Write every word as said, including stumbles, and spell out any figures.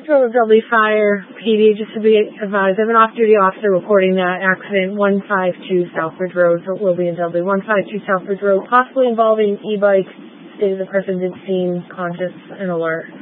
Control of Dudley Fire, P D, just to be advised, I have an off-duty officer reporting that accident one five two Southbridge Road, so it will be in Dudley, one five two Southbridge Road, possibly involving e-bike, stated the person did seem conscious and alert.